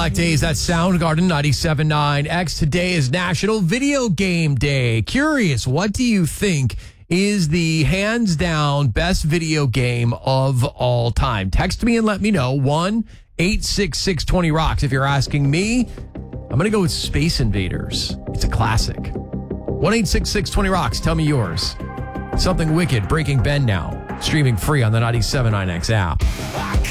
Black Days, that's Soundgarden 97.9 X. Today is National Video Game Day. Curious, what do you think is the hands down best video game of all time? Text me and let me know. 1-866-20-ROCKS. If you're asking me, I'm going to go with Space Invaders. It's a classic. 1-866-20-ROCKS. Tell me yours. Something Wicked, Breaking Ben now. Streaming free on the 97.9 X app.